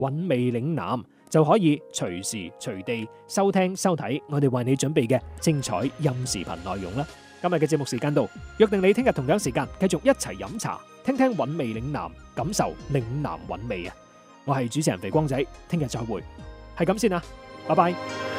韻味嶺南，就可以隨時隨地收聽收睇我哋為你準備嘅精彩音視頻內容啦。今日嘅節目時間到，約定你聽日同樣時間繼續一齊飲茶，聽聽韻味嶺南，感受嶺南韻味啊！我係主持人肥光仔，聽日再會，係咁先啊，拜拜。